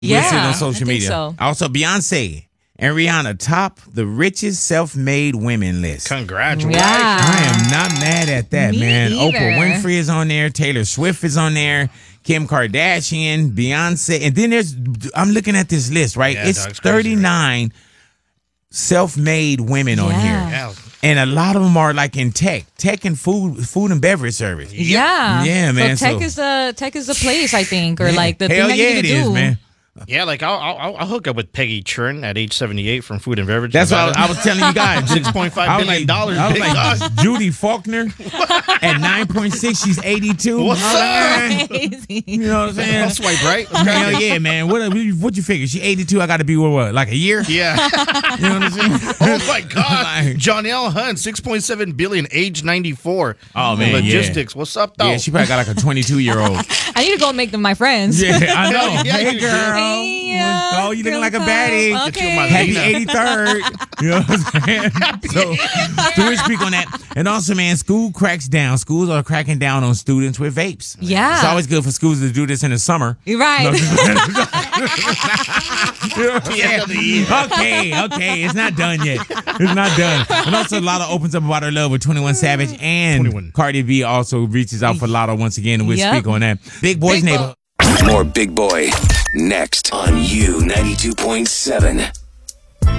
listed Yeah, on social I think media. so. Also, Beyonce and Rihanna top the richest self-made women list. Congratulations. Yeah. I am not mad at that, Me man. either. Oprah Winfrey is on there. Taylor Swift is on there. Kim Kardashian, Beyonce. And then I'm looking at this list, right? Yeah, it's dog, it's crazy, 39 self-made women on here. Yeah. And a lot of them are like in tech and food and beverage service. Yeah. Yeah, man, So so- tech is the place, I think, or like the Hell thing that yeah, you it need to is, do. man. Yeah, like I'll hook up with Peggy Churn at age 78 from Food and Beverage. That's what I was telling you guys. $6.5 billion. I was big like, dog. Judy Faulkner at 9.6, she's 82. What's up? Crazy. You know what I'm saying? I'll swipe right. Hell yeah, man. What you figure? She 82. I got to be what? Like a year? Yeah. You know what I'm saying? Oh my God. Like- Jonelle Hunt, 6.7 billion, age 94. Oh, man, Logistics. What's up, though? Yeah, she probably got like a 22-year-old. I need to go make them my friends. Yeah, I know. Yeah, Hey, you do. girl. Hey, Oh, you looking girl like a pal. baddie. Okay. Happy 83rd. You know what I'm saying? So we speak on that. And also, man, school cracks down. Schools are cracking down on students with vapes. Yeah. It's always good for schools to do this in the summer. You're right. You know what I'm The end of the year. Okay. It's not done yet. It's not done. And also, Lotto opens up about her love with 21 Savage, and 21. Cardi B also reaches out for Lotto once again, and we'll Yep. speak on that. Big Boy's Big Neighborhood. More Big Boy next on U92.7.